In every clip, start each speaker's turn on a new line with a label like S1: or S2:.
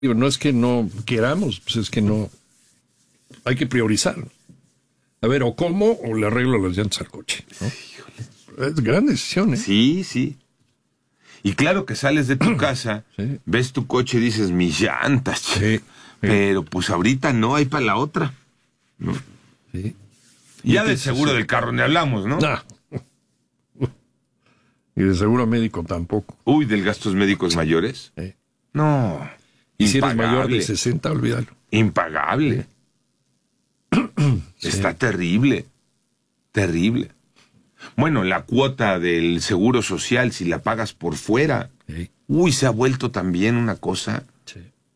S1: Digo, no es que no queramos, pues es que no, hay que priorizar. A ver, o como o le arreglo las llantas al coche, ¿no? Es gran decisión, ¿eh?
S2: Sí, sí. Y claro que sales de tu casa,
S1: Sí.
S2: ves tu coche y dices, mis llantas.
S1: Sí, sí.
S2: Pero pues ahorita no hay para la otra, ¿no?
S1: Sí.
S2: Y ya
S1: Y
S2: del
S1: que
S2: seguro
S1: sí.
S2: del carro ni hablamos, ¿no?
S1: Nah. Y de seguro médico tampoco.
S2: Uy, del gastos médicos mayores.
S1: Sí.
S2: No.
S1: Y si eres
S2: impagable.
S1: mayor de 60, olvídalo.
S2: Impagable. Está terrible. Terrible. Bueno, la cuota del seguro social, si la pagas por fuera,
S1: Sí.
S2: uy, se ha vuelto también una cosa
S1: Sí.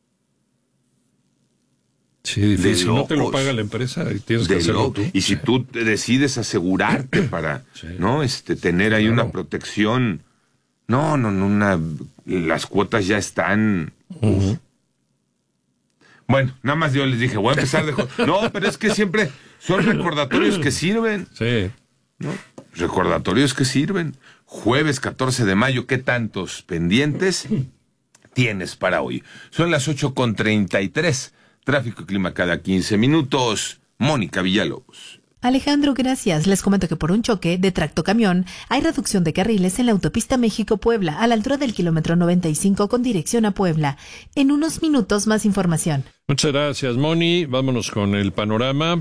S1: Sí, difícil.
S2: de
S1: Si no te lo
S2: locos.
S1: paga la empresa, tienes que
S2: de
S1: hacerlo
S2: loco.
S1: tú.
S2: Y si
S1: Sí.
S2: tú te decides asegurarte para,
S1: Sí.
S2: ¿no? Tener ahí
S1: Claro.
S2: una protección. No, las cuotas ya están.
S1: Ujú.
S2: Bueno, nada más yo les dije, voy a empezar de no, pero es que siempre son recordatorios que sirven,
S1: Sí.
S2: ¿no? Recordatorios que sirven. Jueves 14 de mayo, ¿qué tantos pendientes tienes para hoy? Son las 8:33. Tráfico y clima cada 15 minutos. Mónica Villalobos.
S3: Alejandro, gracias. Les comento que por un choque de tractocamión hay reducción de carriles en la autopista México-Puebla a la altura del kilómetro 95 con dirección a Puebla. En unos minutos más información.
S1: Muchas gracias, Moni. Vámonos con el panorama.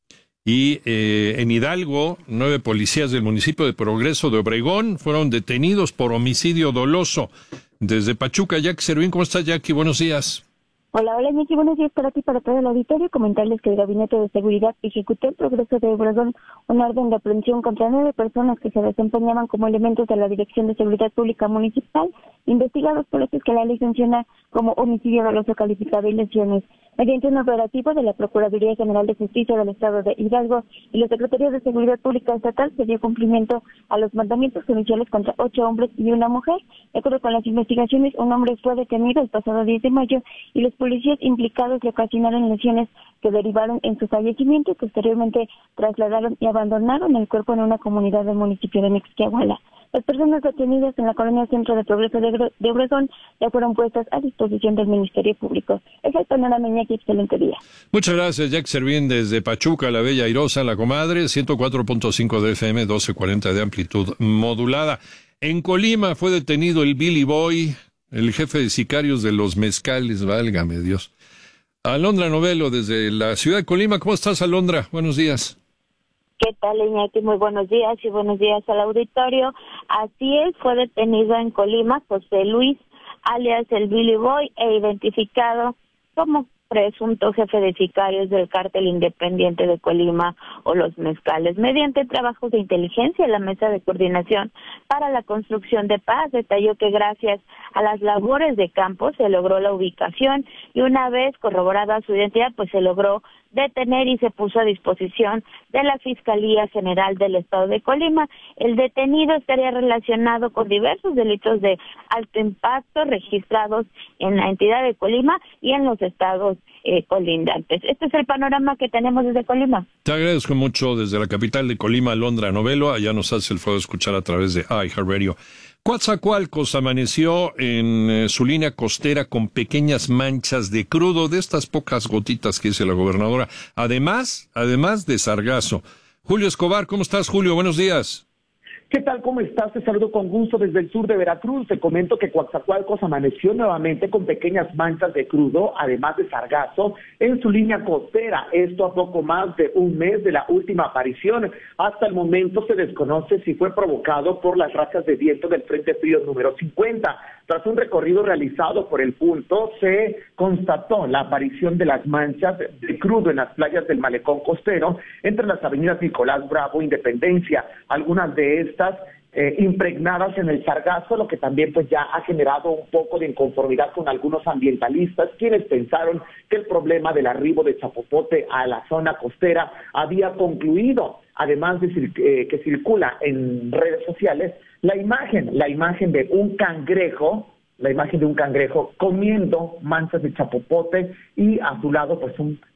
S1: Y en Hidalgo, 9 policías del municipio de Progreso de Obregón fueron detenidos por homicidio doloso. Desde Pachuca, Jackie Servín. ¿Cómo estás, Jackie? Buenos días.
S4: Hola, Iñaki, buenos días para ti, para todo el auditorio. Comentarles que el Gabinete de Seguridad ejecutó en Progreso de Obregón una orden de aprehensión contra 9 personas que se desempeñaban como elementos de la Dirección de Seguridad Pública Municipal, investigados por hechos que la ley sanciona como homicidio doloso calificado y lesiones. Mediante un operativo de la Procuraduría General de Justicia del Estado de Hidalgo y la Secretaría de Seguridad Pública Estatal, se dio cumplimiento a los mandamientos judiciales contra 8 hombres y una mujer. De acuerdo con las investigaciones, un hombre fue detenido el pasado 10 de mayo y los policías implicados le ocasionaron lesiones que derivaron en su fallecimiento y posteriormente trasladaron y abandonaron el cuerpo en una comunidad del municipio de Mixquiahuala. Las personas detenidas en la colonia Centro de Progreso de Obregón ya fueron puestas a disposición del Ministerio Público. Es el panorama, Iñaki, excelente día.
S1: Muchas gracias, Jackie Servín, desde Pachuca, la Bella Airosa, la comadre, 104.5 de FM, 1240 de amplitud modulada. En Colima fue detenido el Billy Boy, el jefe de sicarios de los mezcales, válgame Dios. Alondra Novelo, desde la ciudad de Colima. ¿Cómo estás, Alondra? Buenos días.
S4: ¿Qué tal, Iñaki? Muy buenos días y buenos días al auditorio. Así es, fue detenido en Colima José Luis, alias el Billy Boy, e identificado como presunto jefe de sicarios del Cártel Independiente de Colima o los Mezcales. Mediante trabajos de inteligencia, la Mesa de Coordinación para la Construcción de Paz detalló que gracias a las labores de campo se logró la ubicación y una vez corroborada su identidad, pues se logró detener y se puso a disposición de la Fiscalía General del Estado de Colima. El detenido estaría relacionado con diversos delitos de alto impacto registrados en la entidad de Colima y en los estados colindantes. Este es el panorama que tenemos desde Colima.
S1: Te agradezco mucho desde la capital de Colima, Alondra Novelo. Allá nos hace el favor de escuchar a través de iHeartRadio. Coatzacoalcos amaneció en su línea costera con pequeñas manchas de crudo, de estas pocas gotitas que dice la gobernadora. Además de sargazo. Julio Escobar, ¿cómo estás, Julio? Buenos días.
S5: ¿Qué tal? ¿Cómo estás? Te saludo con gusto desde el sur de Veracruz. Te comento que Coatzacoalcos amaneció nuevamente con pequeñas manchas de crudo, además de sargazo, en su línea costera. Esto a poco más de un mes de la última aparición. Hasta el momento se desconoce si fue provocado por las rachas de viento del Frente Frío número 50. Tras un recorrido realizado por el punto, se constató la aparición de las manchas de crudo en las playas del malecón costero, entre las avenidas Nicolás Bravo e Independencia. Algunas de estas impregnadas en el sargazo, lo que también pues ya ha generado un poco de inconformidad con algunos ambientalistas, quienes pensaron que el problema del arribo de chapopote a la zona costera había concluido. Además de que circula en redes sociales la imagen de un cangrejo, comiendo manchas de chapopote y a su lado pues un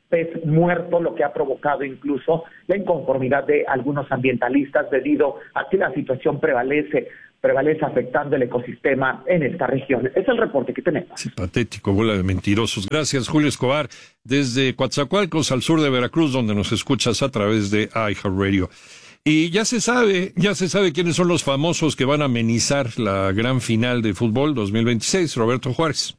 S5: pez muerto, lo que ha provocado incluso la inconformidad de algunos ambientalistas debido a que la situación prevalece afectando el ecosistema en esta región. Es el reporte que tenemos.
S1: Sí, patético, bola de mentirosos. Gracias, Julio Escobar, desde Coatzacoalcos, al sur de Veracruz, donde nos escuchas a través de iHeartRadio. Y ya se sabe quiénes son los famosos que van a amenizar la gran final de fútbol 2026. Roberto Juárez.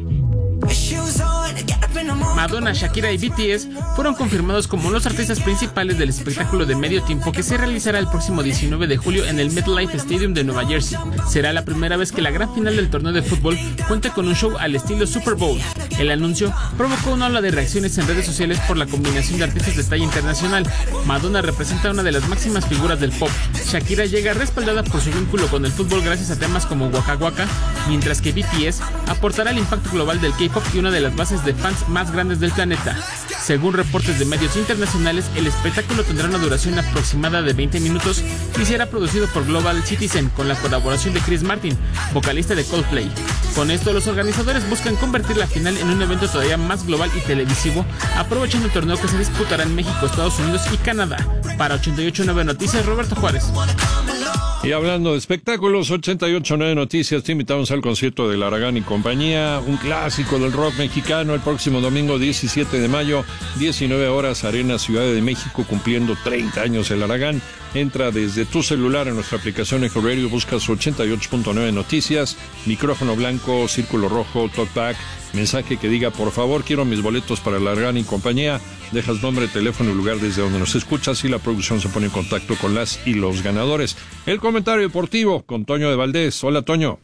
S6: Madonna, Shakira y BTS fueron confirmados como los artistas principales del espectáculo de medio tiempo que se realizará el próximo 19 de julio en el MetLife Stadium de Nueva Jersey. Será la primera vez que la gran final del torneo de fútbol cuente con un show al estilo Super Bowl. El anuncio provocó una ola de reacciones en redes sociales por la combinación de artistas de talla internacional. Madonna representa una de las máximas figuras del pop. Shakira llega respaldada por su vínculo con el fútbol gracias a temas como Waka Waka, mientras que BTS aportará el impacto global del K-pop y una de las bases de fans más grandes del planeta. Según reportes de medios internacionales, el espectáculo tendrá una duración aproximada de 20 minutos y será producido por Global Citizen con la colaboración de Chris Martin, vocalista de Coldplay. Con esto, los organizadores buscan convertir la final en un evento todavía más global y televisivo, aprovechando el torneo que se disputará en México, Estados Unidos y Canadá. Para 88.9 Noticias, Roberto Juárez.
S1: Y hablando de espectáculos, 88.9 Noticias, te invitamos al concierto de Aragán y compañía, un clásico del rock mexicano, el próximo domingo 17 de mayo, 19 horas, Arena Ciudad de México, cumpliendo 30 años el Aragán. Entra desde tu celular en nuestra aplicación iHeartRadio, buscas 88.9 Noticias, micrófono blanco, círculo rojo, talkback, mensaje que diga, por favor, quiero mis boletos para el Aragán y compañía. Dejas nombre, teléfono y lugar desde donde nos escuchas y la producción se pone en contacto con las y los ganadores. El comentario deportivo con Toño de Valdés. Hola, Toño.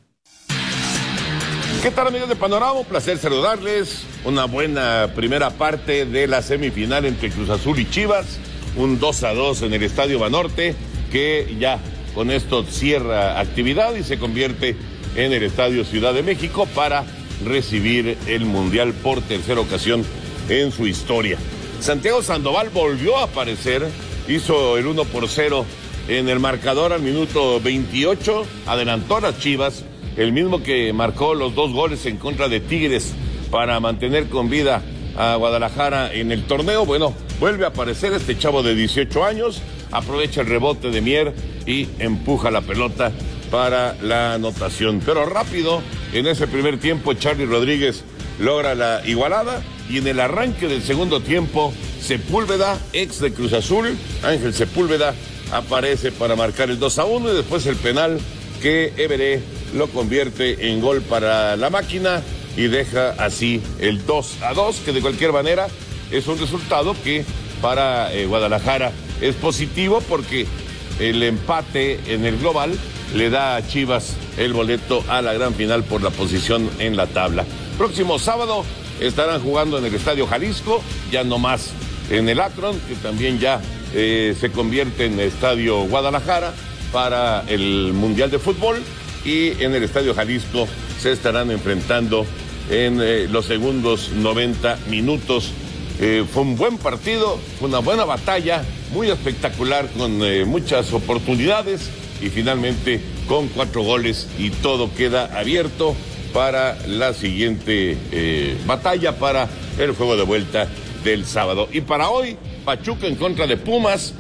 S2: ¿Qué tal, amigos de Panorama? Un placer saludarles. Una buena primera parte de la semifinal entre Cruz Azul y Chivas. Un 2-2 en el Estadio Banorte, que ya con esto cierra actividad y se convierte en el Estadio Ciudad de México para recibir el Mundial por tercera ocasión en su historia. Santiago Sandoval volvió a aparecer, hizo el 1-0 en el marcador al minuto 28, adelantó a las Chivas, el mismo que marcó los 2 goles en contra de Tigres para mantener con vida a Guadalajara en el torneo. Bueno, vuelve a aparecer este chavo de 18 años, aprovecha el rebote de Mier y empuja la pelota para la anotación. Pero rápido, en ese primer tiempo, Charly Rodríguez logra la igualada y en el arranque del segundo tiempo, Sepúlveda, ex de Cruz Azul, Ángel Sepúlveda, aparece para marcar el 2-1 y después el penal que Everé lo convierte en gol para la máquina y deja así el 2-2, que de cualquier manera es un resultado que para Guadalajara es positivo porque el empate en el global le da a Chivas el boleto a la gran final por la posición en la tabla. Próximo sábado estarán jugando en el Estadio Jalisco, ya no más en el Akron, que también ya se convierte en Estadio Guadalajara para el Mundial de Fútbol, y en el Estadio Jalisco se estarán enfrentando en los segundos 90 minutos. Fue un buen partido, fue una buena batalla, muy espectacular, con muchas oportunidades y finalmente con 4 goles y todo queda abierto para la siguiente batalla, para el juego de vuelta del sábado. Y para hoy, Pachuca en contra de Pumas,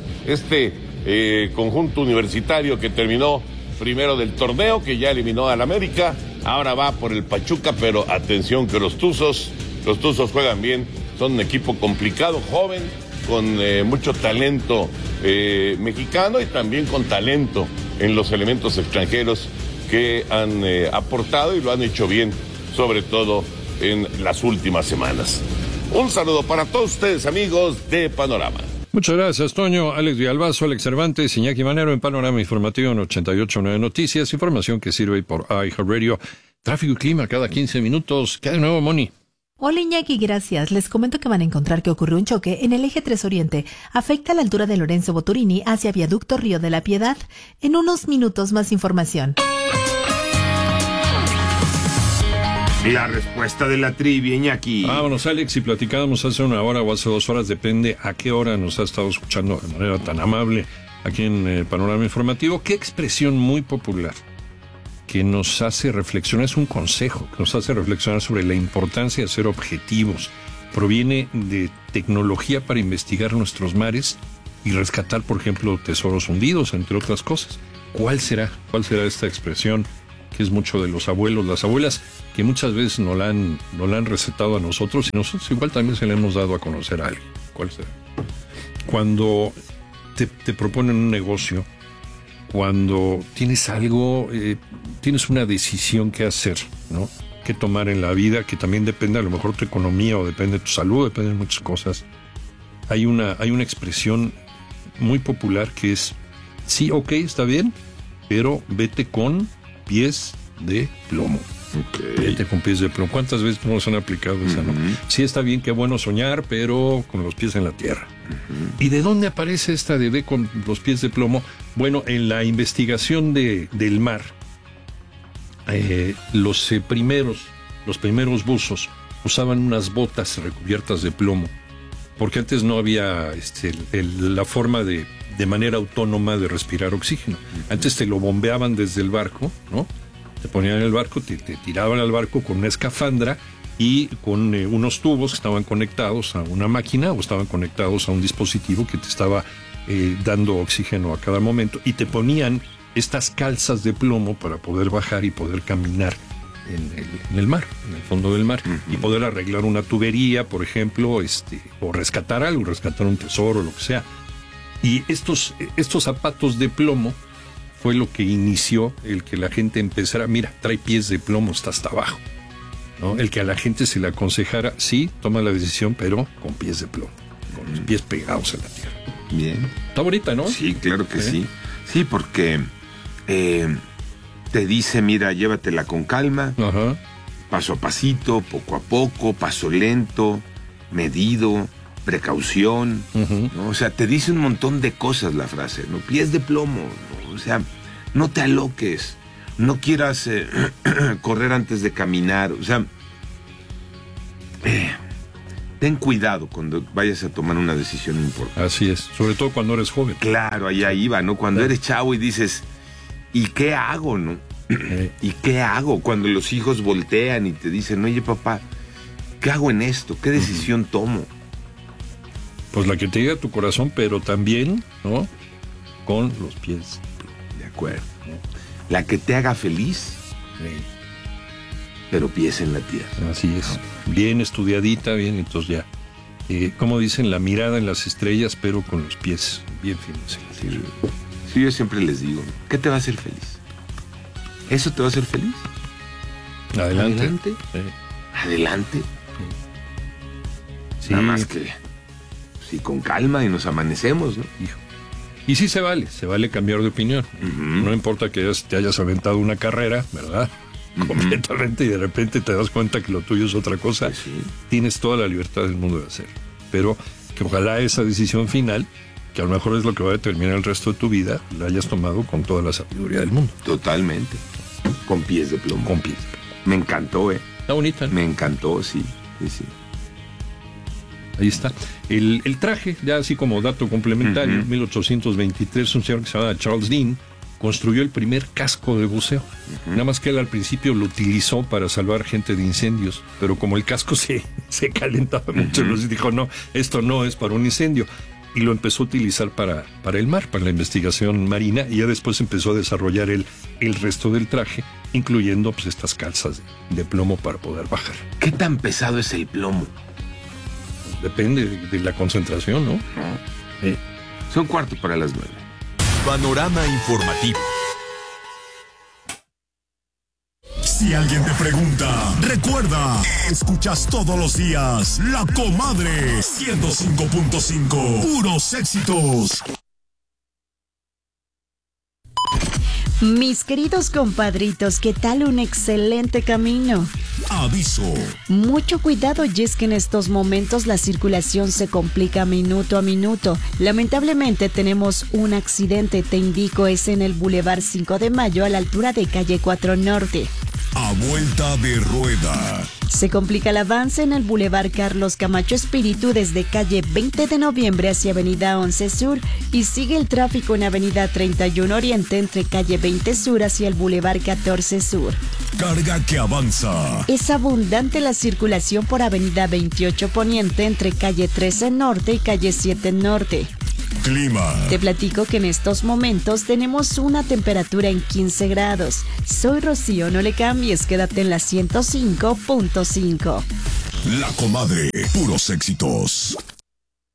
S2: conjunto universitario que terminó primero del torneo, que ya eliminó al América, ahora va por el Pachuca, pero atención que los Tuzos juegan bien, son un equipo complicado, joven, con mucho talento mexicano y también con talento en los elementos extranjeros que han aportado y lo han hecho bien, sobre todo en las últimas semanas. Un saludo para todos ustedes, amigos de Panorama.
S1: Muchas gracias, Toño. Alex Villalbazo, Alex Cervantes, Iñaki Manero en Panorama Informativo en 88.9 Noticias, información que sirve por iHeartRadio. Tráfico y clima cada 15 minutos. ¿Qué hay de nuevo, Moni?
S3: Hola Iñaki, gracias. Les comento que van a encontrar que ocurrió un choque en el eje 3 Oriente. Afecta a la altura de Lorenzo Boturini hacia Viaducto Río de la Piedad. En unos minutos más información.
S2: La respuesta de la trivia, Iñaki.
S1: Vámonos, Alex, y platicábamos hace 1 hora o hace 2 horas, depende a qué hora nos ha estado escuchando de manera tan amable aquí en Panorama Informativo. Qué expresión muy popular que nos hace reflexionar, es un consejo que nos hace reflexionar sobre la importancia de ser objetivos proviene de tecnología para investigar nuestros mares y rescatar, por ejemplo, tesoros hundidos, entre otras cosas. ¿Cuál será esta expresión que es mucho de los abuelos, las abuelas, que muchas veces nos la han recetado a nosotros y nosotros igual también se la hemos dado a conocer a alguien? ¿Cuál será? Cuando te proponen un negocio, cuando tienes algo, tienes una decisión que hacer, ¿no? Que tomar en la vida, que también depende a lo mejor de tu economía o depende de tu salud, depende de muchas cosas. Hay una expresión muy popular que es, sí, ok, está bien, pero vete con pies de plomo.
S2: Okay.
S1: Vete con pies de plomo. ¿Cuántas veces nos han aplicado esa, no? Sí, está bien, qué bueno soñar, pero con los pies en la tierra. ¿Y de dónde aparece esta de ve con los pies de plomo? Bueno, en la investigación del mar, los primeros buzos usaban unas botas recubiertas de plomo, porque antes no había la forma de manera autónoma de respirar oxígeno. Antes te lo bombeaban desde el barco, ¿no? Te ponían en el barco, te tiraban al barco con una escafandra y con unos tubos que estaban conectados a una máquina o estaban conectados a un dispositivo que te estaba dando oxígeno a cada momento, y te ponían estas calzas de plomo para poder bajar y poder caminar en el mar, en el fondo del mar, y poder arreglar una tubería, por ejemplo, o rescatar algo, rescatar un tesoro, lo que sea. Y estos zapatos de plomo fue lo que inició el que la gente empezara, mira, trae pies de plomo, está hasta abajo, ¿no? El que a la gente se le aconsejara, sí, toma la decisión, pero con pies de plomo, con los pies pegados a la tierra.
S2: Bien.
S1: Está bonita, ¿no?
S2: Sí, claro que sí. Sí, porque te dice, mira, llévatela con calma,
S1: Ajá.
S2: paso a pasito, poco a poco, paso lento, medido, precaución, ¿no? O sea, te dice un montón de cosas la frase, ¿no? Pies de plomo, ¿no? O sea, no te aloques, no quieras correr antes de caminar, o sea, ten cuidado cuando vayas a tomar una decisión importante.
S1: Así es, sobre todo cuando eres joven.
S2: Claro, allá iba, ¿no? Cuando eres chavo y dices, ¿y qué hago, no? ¿Y qué hago? Cuando los hijos voltean y te dicen, oye, papá, ¿qué hago en esto? ¿Qué decisión tomo?
S1: Pues la que te diga tu corazón, pero también, ¿no? Con los pies.
S2: De acuerdo. La que te haga feliz, pero pies en la tierra.
S1: Así es. Bien estudiadita, bien, entonces ya. Como dicen, la mirada en las estrellas, pero con los pies bien finos.
S2: Sí, yo siempre les digo, ¿qué te va a hacer feliz? ¿Eso te va a hacer feliz?
S1: Adelante.
S2: Adelante. Adelante.
S1: Sí.
S2: Nada más que, sí, con calma y nos amanecemos, ¿no?
S1: Hijo. Y sí se vale cambiar de opinión. No importa que te hayas aventado una carrera, ¿verdad? Completamente, y de repente te das cuenta que lo tuyo es otra cosa.
S2: Pues sí.
S1: Tienes toda la libertad del mundo de hacer. Pero que ojalá esa decisión final, que a lo mejor es lo que va a determinar el resto de tu vida, la hayas tomado con toda la sabiduría del mundo.
S2: Totalmente. Con pies de plomo.
S1: Con pies.
S2: Me encantó,
S1: Está bonita, ¿no?
S2: Me encantó, sí.
S1: Ahí está. El traje, ya así como dato complementario, en 1823, un señor que se llama Charles Dean construyó el primer casco de buceo. Nada más que él al principio lo utilizó para salvar gente de incendios, pero como el casco se calentaba mucho, entonces dijo, no, esto no es para un incendio. Y lo empezó a utilizar para el mar, para la investigación marina, y ya después empezó a desarrollar el resto del traje, incluyendo pues estas calzas de plomo para poder bajar.
S2: ¿Qué tan pesado es el plomo?
S1: Depende de la concentración, ¿no?
S2: Son 8:45.
S7: Panorama informativo. Si alguien te pregunta, recuerda, escuchas todos los días La Comadre 105.5, puros éxitos.
S8: Mis queridos compadritos, ¿qué tal un excelente camino?
S7: Aviso.
S8: Mucho cuidado, y es que en estos momentos la circulación se complica minuto a minuto. Lamentablemente tenemos un accidente, te indico, es en el Boulevard 5 de Mayo a la altura de calle 4 Norte.
S7: A vuelta de rueda.
S8: Se complica el avance en el Boulevard Carlos Camacho Espíritu desde calle 20 de noviembre hacia avenida 11 Sur y sigue el tráfico en avenida 31 Oriente entre calle 20 Sur hacia el Boulevard 14 Sur.
S7: Carga que avanza.
S8: Es abundante la circulación por avenida 28 Poniente entre calle 13 Norte y calle 7 Norte.
S7: Clima.
S8: Te platico que en estos momentos tenemos una temperatura en 15 grados. Soy Rocío, no le cambies, quédate en la 105.5.
S7: La Comadre, puros éxitos.